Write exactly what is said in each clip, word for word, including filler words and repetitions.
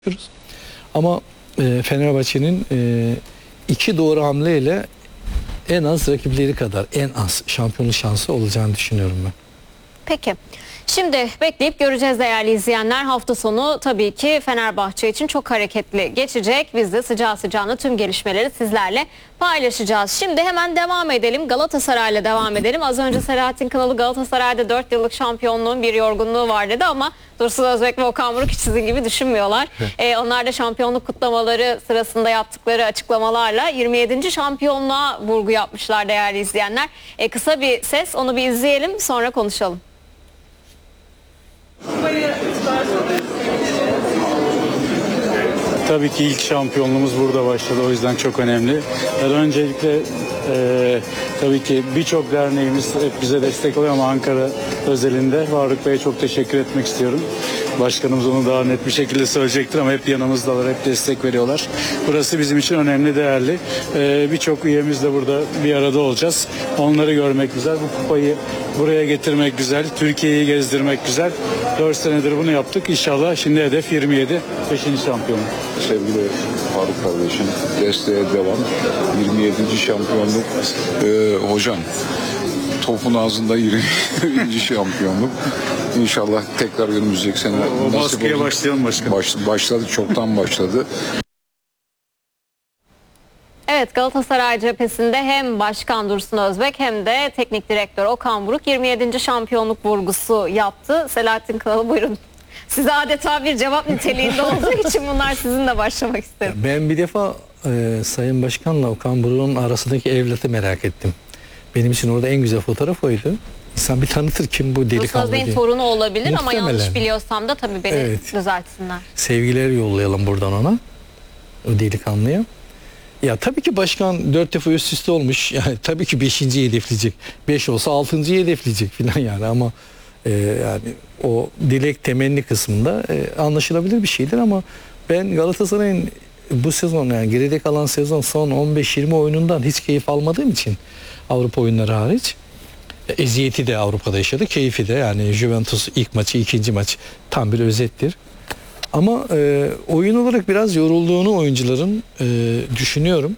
yapıyoruz. Ama e, Fenerbahçe'nin e, iki doğru hamleyle en az rakipleri kadar en az şampiyonluk şansı olacağını düşünüyorum ben. Peki. Şimdi bekleyip göreceğiz değerli izleyenler. Hafta sonu tabii ki Fenerbahçe için çok hareketli geçecek. Biz de sıcağı sıcağına tüm gelişmeleri sizlerle paylaşacağız. Şimdi hemen devam edelim. Galatasaray'la devam edelim. Az önce Selahattin Kınalı Galatasaray'da dört yıllık şampiyonluğun bir yorgunluğu var dedi ama Dursun Özbek ve Okan Buruk hiç sizin gibi düşünmüyorlar. ee, onlar da şampiyonluk kutlamaları sırasında yaptıkları açıklamalarla yirmi yedinci şampiyonluğa vurgu yapmışlar değerli izleyenler. Ee, kısa bir ses, onu bir izleyelim, sonra konuşalım. Tabii ki ilk şampiyonluğumuz burada başladı. O yüzden çok önemli. Ben öncelikle e, tabii ki birçok derneğimiz hep bize destek oluyor ama Ankara özelinde Faruk Bey'e çok teşekkür etmek istiyorum. Başkanımız onu daha net bir şekilde söyleyecektir ama hep yanımızdalar, hep destek veriyorlar. Burası bizim için önemli, değerli. E, birçok üyemiz de burada bir arada olacağız. Onları görmek güzel. Bu kupayı buraya getirmek güzel. Türkiye'yi gezdirmek güzel. dört senedir bunu yaptık. İnşallah şimdi hedef yirmi yedi. beşinci şampiyonluk. Sevgili Faruk kardeşim, desteğe devam. yirmi yedinci şampiyonluk. Ee, hocam, topun ağzında yirminci şampiyonluk. İnşallah tekrar önümüzdeki sene O baskıya başlayalım başkanım. Baş, başladı, çoktan başladı. Evet, Galatasaray cephesinde hem Başkan Dursun Özbek hem de Teknik Direktör Okan Buruk yirmi yedinci şampiyonluk vurgusu yaptı. Selahattin Kınalı, buyurun. Size adeta bir cevap niteliğinde olduğu için bunlar sizinle başlamak istedim. Ben bir defa e, Sayın Başkan'la Okan Buruk'un arasındaki evlatı merak ettim. Benim için orada en güzel fotoğraf oydu. İnsan bir tanıtır kim bu delikanlı Dursun Özbek'in diye. torunu olabilir ama Muhtemelen. yanlış biliyorsam da tabii beni Evet. düzeltsinler. Sevgiler yollayalım buradan ona. O delikanlıya. Ya tabii ki başkan dört defa üst üste olmuş. Yani tabii ki beşinciyi hedefleyecek. Beş olsa altıncıyı hedefleyecek filan yani ama e, yani o dilek temenni kısmında e, anlaşılabilir bir şeydir ama ben Galatasaray'ın bu sezon, yani geride kalan sezon son on beş yirmi oyunundan hiç keyif almadığım için, Avrupa oyunları hariç, eziyeti de Avrupa'da yaşadı, keyfi de, yani Juventus ilk maçı, ikinci maç tam bir özettir. Ama e, oyun olarak biraz yorulduğunu oyuncuların e, düşünüyorum.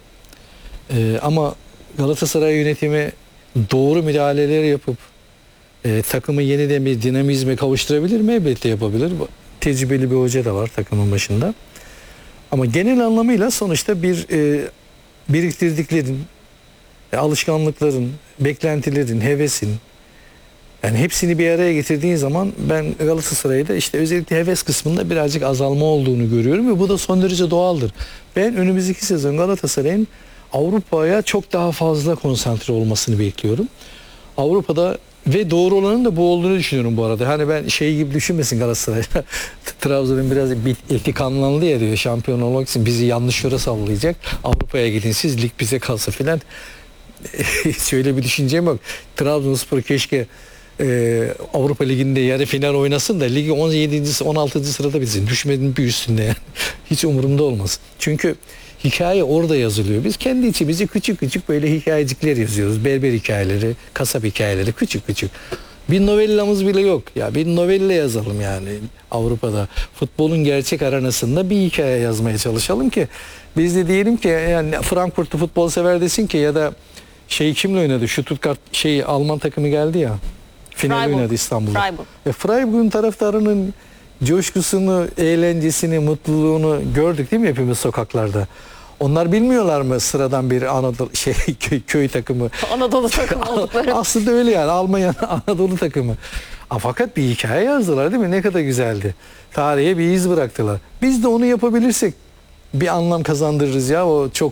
E, ama Galatasaray yönetimi doğru müdahaleler yapıp e, takımı yeniden bir dinamizme kavuşturabilir mi? Elbette yapabilir. Tecrübeli bir hoca da var takımın başında. Ama genel anlamıyla sonuçta bir e, biriktirdiklerin, e, alışkanlıkların, beklentilerin, hevesin, yani hepsini bir araya getirdiğin zaman ben Galatasaray'da işte özellikle heves kısmında birazcık azalma olduğunu görüyorum ve bu da son derece doğaldır. Ben önümüzdeki sezon Galatasaray'ın Avrupa'ya çok daha fazla konsantre olmasını bekliyorum. Avrupa'da ve doğru olanın da bu olduğunu düşünüyorum bu arada. Hani ben şey gibi düşünmesin Galatasaray. Trabzon'un biraz bir iltikanlandı ya diyor, şampiyon olmak için bizi yanlış yere sallayacak. Avrupa'ya gidin siz, lig bize kalsa filan. Şöyle bir düşüncem yok. Trabzonspor keşke Ee, Avrupa Ligi'nde yarı final oynasın da ligi on yedinci on altıncı sırada bitsin. Düşmenin bir üstünde yani. Hiç umurumda olmaz. Çünkü hikaye orada yazılıyor. Biz kendi içimizi küçük küçük böyle hikayecikler yazıyoruz. Berber hikayeleri, kasap hikayeleri, küçük küçük. Bir novellamız bile yok. Ya bir novella yazalım yani Avrupa'da. Futbolun gerçek aranasında bir hikaye yazmaya çalışalım ki biz de diyelim ki, yani Frankfurt'u futbol sever desin ki, ya da şey kimle oynadı? Şu Stuttgart şey Alman takımı geldi ya. Final Freiburg. oynadı İstanbul'da. Freiburg. Ve Freiburg'un taraftarının coşkusunu, eğlencesini, mutluluğunu gördük değil mi hepimiz sokaklarda? Onlar bilmiyorlar mı sıradan bir Anadolu şey köy, köy takımı? Anadolu takımı oldukları. Aslında öyle yani, Almanya Anadolu takımı. Aa, fakat bir hikaye yazdılar değil mi? Ne kadar güzeldi. Tarihe bir iz bıraktılar. Biz de onu yapabilirsek bir anlam kazandırırız ya. O çok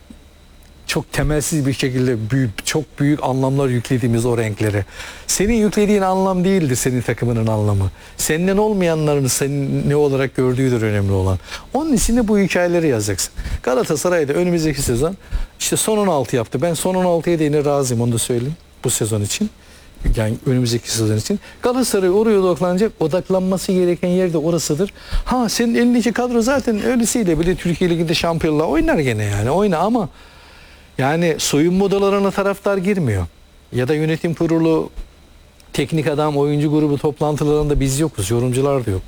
çok temelsiz bir şekilde büyük, çok büyük anlamlar yüklediğimiz o renklere. Senin yüklediğin anlam değildir senin takımının anlamı. Senden olmayanların senin ne olarak gördüğüdür önemli olan. Onun için de bu hikayeleri yazacaksın. Galatasaray'da önümüzdeki sezon işte son on altı yaptı. Ben son on altıya da yine razıyım, onu da söyleyeyim bu sezon için. Yani önümüzdeki sezon için. Galatasaray oraya odaklanacak. Odaklanması gereken yer de orasıdır. Ha, senin elindeki kadro zaten öylesiyle bile Türkiye Ligi'nde şampiyonluğa oynar gene yani. Oyna ama yani soyunma odalarına taraftar girmiyor. Ya da yönetim kurulu, teknik adam, oyuncu grubu toplantılarında biz yokuz. Yorumcular da yok.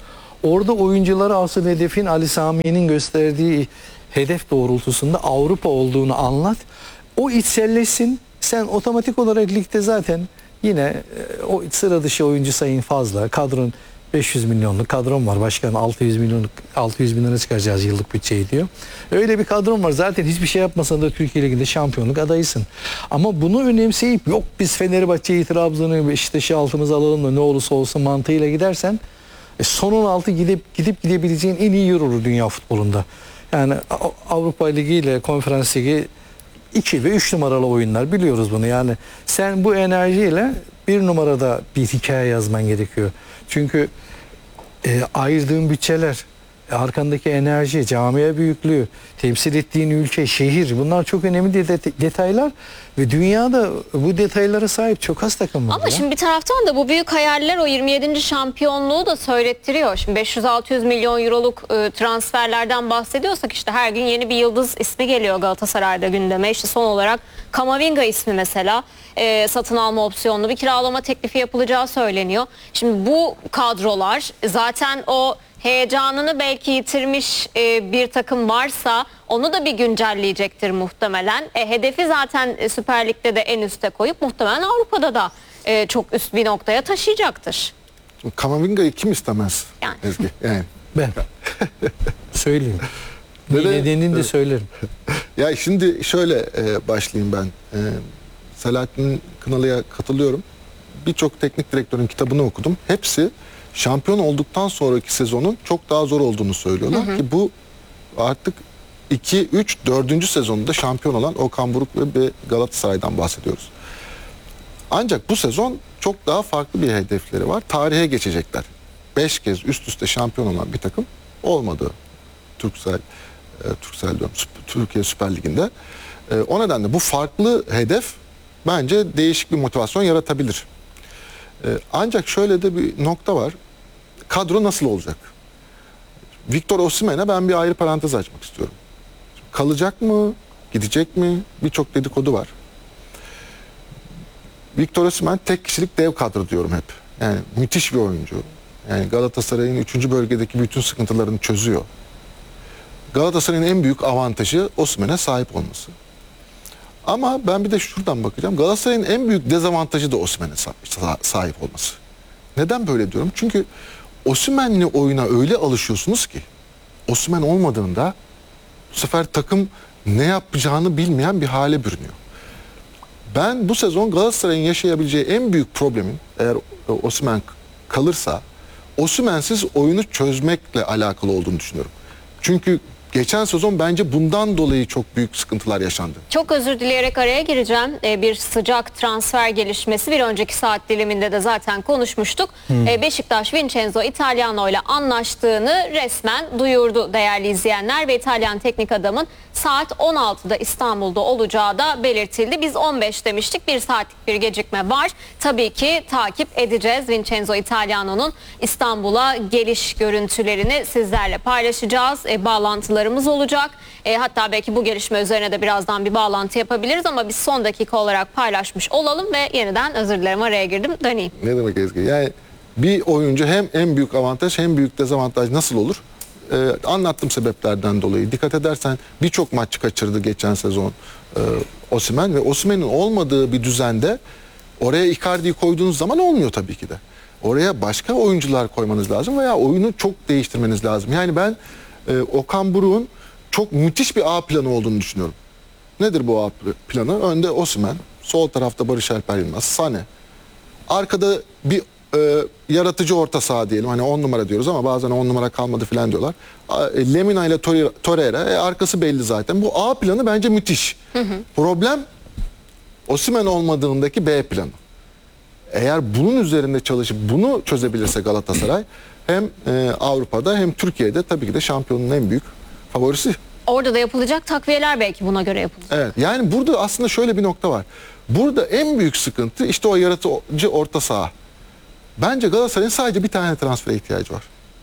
Orada oyunculara asıl hedefin Ali Sami'nin gösterdiği hedef doğrultusunda Avrupa olduğunu anlat. O içselleşsin. Sen otomatik olarak ligde zaten yine e, o sıra dışı oyuncu sayın fazla. Kadron beş yüz milyonluk kadron var. Başkan altı yüz milyonluk altı yüz milyona çıkaracağız yıllık bütçeyi diyor. Öyle bir kadron var. Zaten hiçbir şey yapmasan da Türkiye Ligi'nde şampiyonluk adayısın. Ama bunu önemseyip yok biz Fenerbahçe'yi, Trabzon'u, Beşiktaş'ı altımıza alalım da ne olursa olsun mantığıyla gidersen e, son on altı gidip gidip gidebileceğin en iyi yer olur dünya futbolunda. Yani Avrupa Ligi ile Konferans Ligi iki ve üç numaralı oyunlar, biliyoruz bunu. Yani sen bu enerjiyle bir numarada bir hikaye yazman gerekiyor. Çünkü e, ayırdığın bütçeler, arkandaki enerji, camia büyüklüğü, temsil ettiğin ülke, şehir, bunlar çok önemli det- detaylar ve dünyada bu detaylara sahip çok az takım var. Ama ya. şimdi bir taraftan da bu büyük hayaller o yirmi yedinci şampiyonluğu da söylettiriyor. Şimdi beş yüz altı yüz milyon euroluk e, transferlerden bahsediyorsak işte her gün yeni bir yıldız ismi geliyor Galatasaray'da gündeme. İşte son olarak Kamavinga ismi mesela e, satın alma opsiyonlu bir kiralama teklifi yapılacağı söyleniyor. Şimdi bu kadrolar zaten o heyecanını belki yitirmiş e, bir takım varsa onu da bir güncelleyecektir muhtemelen. E, hedefi zaten e, Süper Lig'de de en üste koyup muhtemelen Avrupa'da da e, çok üst bir noktaya taşıyacaktır. Kamavinga'yı kim istemez? Yani. Ezgi. Yani. Ben söyleyeyim. Ne Neden? nedenini de söylerim. Ya şimdi şöyle e, başlayayım ben. E, Selahattin Kınalı'ya katılıyorum. Birçok teknik direktörün kitabını okudum. Hepsi şampiyon olduktan sonraki sezonun çok daha zor olduğunu söylüyorlar. Hı hı. Ki bu artık iki, üç, dördüncü sezonunda şampiyon olan Okan Buruk ve Galatasaray'dan bahsediyoruz. Ancak bu sezon çok daha farklı bir hedefleri var. Tarihe geçecekler. Beş kez üst üste şampiyon olan bir takım olmadı. Türksel, e, Türksel diyorum, Türkiye Süper Ligi'nde. E, o nedenle bu farklı hedef bence değişik bir motivasyon yaratabilir. E, ancak şöyle de bir nokta var. Kadro nasıl olacak? Victor Osimhen'e ben bir ayrı parantez açmak istiyorum. Kalacak mı? Gidecek mi? Birçok dedikodu var. Victor Osimhen tek kişilik dev kadro diyorum hep. Yani müthiş bir oyuncu. Yani Galatasaray'ın üçüncü bölgedeki bütün sıkıntılarını çözüyor. Galatasaray'ın en büyük avantajı Osimhen'e sahip olması. Ama ben bir de şuradan bakacağım. Galatasaray'ın en büyük dezavantajı da Osimhen'e sahip olması. Neden böyle diyorum? Çünkü Osimhen'li oyuna öyle alışıyorsunuz ki Osimhen olmadığında bu sefer takım ne yapacağını bilmeyen bir hale bürünüyor. Ben bu sezon Galatasaray'ın yaşayabileceği en büyük problemin, eğer Osimhen kalırsa, Osimhen'siz oyunu çözmekle alakalı olduğunu düşünüyorum. Çünkü geçen sezon bence bundan dolayı çok büyük sıkıntılar yaşandı. Çok özür dileyerek araya gireceğim. Ee, bir sıcak transfer gelişmesi bir önceki saat diliminde de zaten konuşmuştuk. Hmm. Ee, Beşiktaş Vincenzo Italiano ile anlaştığını resmen duyurdu değerli izleyenler ve İtalyan teknik adamın saat on altıda İstanbul'da olacağı da belirtildi. Biz on beş demiştik. Bir saatlik bir gecikme var. Tabii ki takip edeceğiz. Vincenzo Italiano'nun İstanbul'a geliş görüntülerini sizlerle paylaşacağız. E, bağlantılarımız olacak. E, hatta belki bu gelişme üzerine de birazdan bir bağlantı yapabiliriz ama biz son dakika olarak paylaşmış olalım ve yeniden özür dilerim araya girdim. Döneyim. Ne demek Ezgi? Yani bir oyuncu hem en büyük avantaj hem büyük dezavantaj nasıl olur? Ee, anlattım sebeplerden dolayı. Dikkat edersen birçok maç kaçırdı geçen sezon e, Osimhen ve Osimhen'in olmadığı bir düzende oraya Icardi'yi koyduğunuz zaman olmuyor tabii ki de. Oraya başka oyuncular koymanız lazım veya oyunu çok değiştirmeniz lazım. Yani ben e, Okan Buruk'un çok müthiş bir A planı olduğunu düşünüyorum. Nedir bu A planı? Önde Osimhen, sol tarafta Barış Alper Yılmaz, Sané. Arkada bir e, yaratıcı orta saha diyelim. Hani on numara diyoruz ama bazen on numara kalmadı falan diyorlar. E, Lemina ile Torreira, e, arkası belli zaten. Bu A planı bence müthiş. Hı hı. Problem Osimhen olmadığındaki B planı. Eğer bunun üzerinde çalışıp bunu çözebilirse Galatasaray hem e, Avrupa'da hem Türkiye'de tabii ki de şampiyonun en büyük favorisi. Orada da yapılacak takviyeler belki buna göre yapılacak. Evet. Yani burada aslında şöyle bir nokta var. Burada en büyük sıkıntı işte o yaratıcı orta saha. Bence Galatasaray'ın sadece bir tane transfere ihtiyacı var.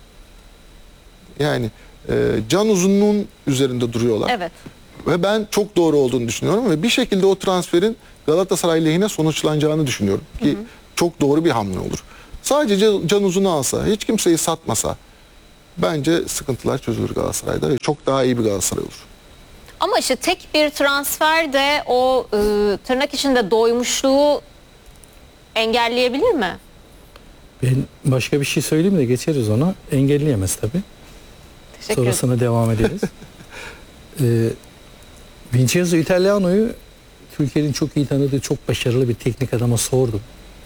Yani e, can uzunluğun üzerinde duruyorlar. Evet. Ve ben çok doğru olduğunu düşünüyorum ve bir şekilde o transferin Galatasaray lehine sonuçlanacağını düşünüyorum. Ki hı hı. çok doğru bir hamle olur. Sadece can uzunu alsa, hiç kimseyi satmasa, bence sıkıntılar çözülür Galatasaray'da. Çok daha iyi bir Galatasaray olur. Ama işte tek bir transfer de o e, tırnak içinde doymuşluğu engelleyebilir mi? Ben başka bir şey söyleyeyim de geçeriz ona. Engelleyemez tabii. Teşekkür ederim. Sonrasına devam ederiz. ee, Vincenzo Italiano'yu Türkiye'nin çok iyi tanıdığı çok başarılı bir teknik adama sordum.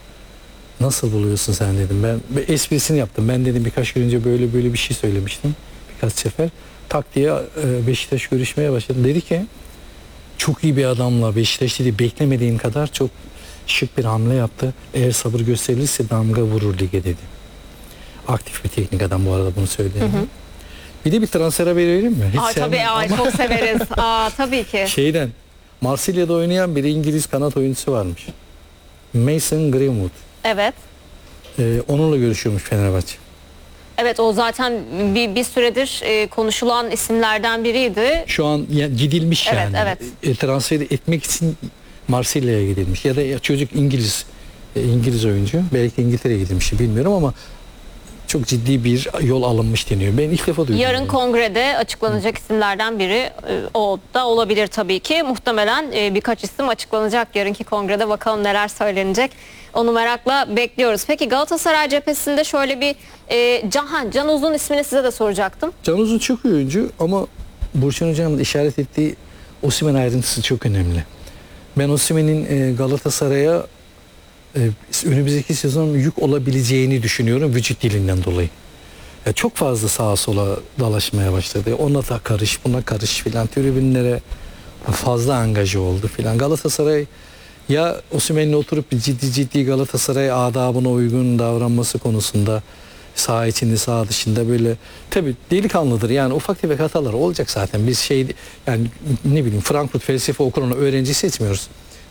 Nasıl buluyorsun sen dedim. Ben bir esprisini yaptım. Ben dedim birkaç gün önce böyle böyle bir şey söylemiştim. Birkaç sefer. Tak diye e, Beşiktaş görüşmeye başladım. Dedi ki çok iyi bir adamla Beşiktaş dedi beklemediğin kadar çok şık bir hamle yaptı. Eğer sabır gösterilirse damga vurur lige dedi. Aktif bir teknik adam bu arada bunu söyledi. Bir de bir transfer haberi vereyim mi? Hiç Aa, tabii sevmem ay, ama çok severiz. Aa, tabii ki. şeyden Marsilya'da oynayan bir İngiliz kanat oyuncusu varmış. Mason Greenwood. Evet. Ee, onunla görüşüyormuş Fenerbahçe. Evet, o zaten bir, bir süredir e, konuşulan isimlerden biriydi. Şu an ya- gidilmiş Evet, yani. evet. E, transfer etmek için Marsilya'ya gidilmiş. Ya da ya çocuk İngiliz e, İngiliz oyuncu. Belki İngiltere'ye gidilmiş bilmiyorum ama çok ciddi bir yol alınmış deniyor. Ben ilk defa duydum. Yarın yani. kongrede açıklanacak isimlerden biri e, o da olabilir tabii ki. Muhtemelen e, birkaç isim açıklanacak yarınki kongrede. Bakalım neler söylenecek. Onu merakla bekliyoruz. Peki Galatasaray cephesinde şöyle bir e, Can, Can Uzun ismini size de soracaktım. Can Uzun çok iyi oyuncu ama Burçin Hocam'ın da işaret ettiği Osimhen ayrıntısı çok önemli. Ben Osimhen'in e, Galatasaray'a e, önümüzdeki sezon yük olabileceğini düşünüyorum vücut dilinden dolayı. Ya çok fazla sağa sola dalaşmaya başladı. Ona da karış, buna karış filan. Tribünlere fazla angaje oldu filan. Galatasaray ya Osimhen'le oturup bir ciddi ciddi Galatasaray adabına uygun davranması konusunda saha içinde saha dışında böyle tabii delikanlıdır yani ufak tefek hatalar olacak zaten. Biz şey yani ne bileyim Frankfurt felsefe okulunu öğrenci seçmiyoruz.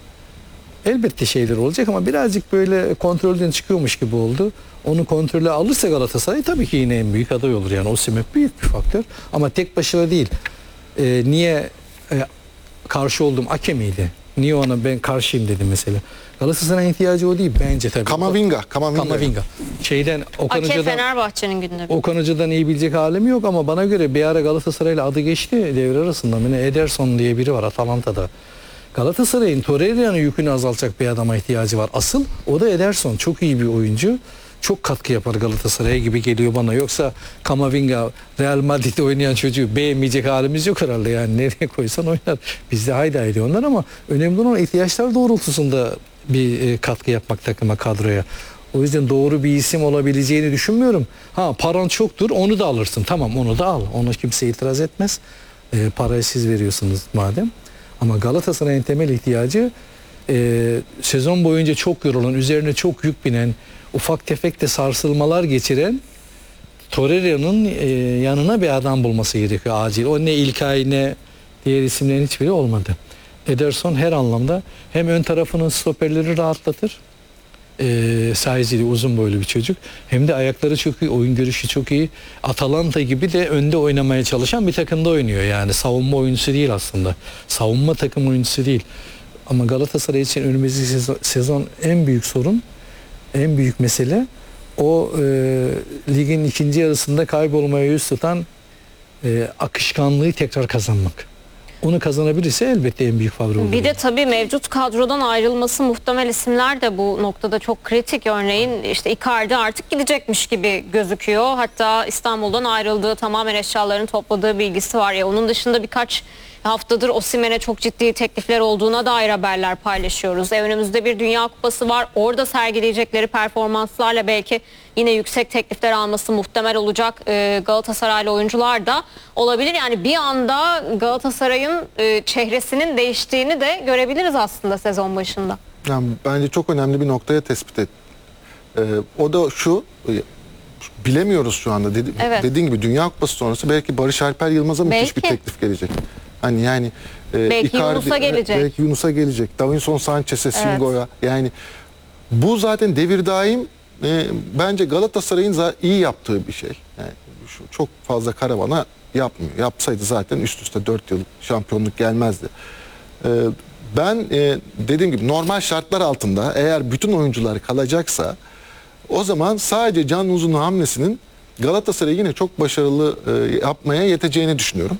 Elbette şeyler olacak ama birazcık böyle kontrolden çıkıyormuş gibi oldu. Onu kontrole alırsa Galatasaray tabii ki yine en büyük aday olur yani Osimhen büyük bir faktör ama tek başına değil. Ee, niye e, karşı oldum Ake miydi? Niye ona ben karşıyım dedim mesela. Galatasaray'ın ihtiyacı o değil bence tabii. Kamavinga, Kamavinga. Kamavinga. Şeyden Okan Ake Hoca'dan, Fenerbahçe'nin gündemi. Okan Hoca'dan iyi bilecek halim yok ama bana göre bir ara Galatasaray'la adı geçti devre arasında. Yine Ederson diye biri var Atalanta'da. Galatasaray'ın Torreira'nın yükünü azaltacak bir adama ihtiyacı var. Asıl o da Ederson. Çok iyi bir oyuncu. Çok katkı yapar Galatasaray'a gibi geliyor bana. Yoksa Kamavinga Real Madrid'de oynayan çocuğu beğenmeyecek halimiz yok herhalde. Yani nereye koysan oynar. Biz de haydi haydi onlar ama önemli olan ihtiyaçlar doğrultusunda bir e, katkı yapmak takıma, kadroya. O yüzden doğru bir isim olabileceğini düşünmüyorum. Ha paran çoktur onu da alırsın. Tamam onu da al. Ona kimse itiraz etmez. E, parayı siz veriyorsunuz madem. Ama Galatasaray'ın temel ihtiyacı e, sezon boyunca çok yorulan, üzerine çok yük binen, ufak tefek de sarsılmalar geçiren Torreira'nın e, yanına bir adam bulması gerekiyor acil. O ne İlkay ne diğer isimlerin hiçbiri olmadı. Ederson her anlamda hem ön tarafının stoperleri rahatlatır. E, sayesinde uzun boylu bir çocuk. Hem de ayakları çok iyi, oyun görüşü çok iyi. Atalanta gibi de önde oynamaya çalışan bir takımda oynuyor yani. Savunma oyuncusu değil aslında. Savunma takım oyuncusu değil. Ama Galatasaray için önümüzdeki sezon, sezon en büyük sorun, en büyük mesele o e, ligin ikinci yarısında kaybolmaya yüz tutan e, akışkanlığı tekrar kazanmak. Onu kazanabilirse elbette en büyük favori olur. Bir de tabii mevcut kadrodan ayrılması muhtemel isimler de bu noktada çok kritik. Örneğin işte Icardi artık gidecekmiş gibi gözüküyor. Hatta İstanbul'dan ayrıldığı, tamamen eşyalarını topladığı bilgisi var ya. Onun dışında birkaç haftadır Osimhen'e çok ciddi teklifler olduğuna dair haberler paylaşıyoruz. E, önümüzde bir Dünya Kupası var. Orada sergileyecekleri performanslarla belki yine yüksek teklifler alması muhtemel olacak e, Galatasaraylı oyuncular da olabilir. Yani bir anda Galatasaray'ın e, çehresinin değiştiğini de görebiliriz aslında sezon başında. Yani bence çok önemli bir noktaya tespit et. Ee, o da şu, e, bilemiyoruz şu anda. Dedi, Evet. Dediğin gibi Dünya Kupası sonrası belki Barış Alper Yılmaz'a müthiş bir Belki. teklif gelecek. Hani yani e, Belki Yunus'a gelecek. Belki Yunus'a gelecek. Davinson Sanchez'e, Singo'ya. Yani bu zaten devir daim e, bence Galatasaray'ın za- iyi yaptığı bir şey. Yani şu, çok fazla karavana yapmıyor. Yapsaydı zaten üst üste dört yıl şampiyonluk gelmezdi. E, ben e, dediğim gibi normal şartlar altında eğer bütün oyuncular kalacaksa o zaman sadece Can Uzun'un hamlesinin Galatasaray yine çok başarılı e, yapmaya yeteceğini düşünüyorum.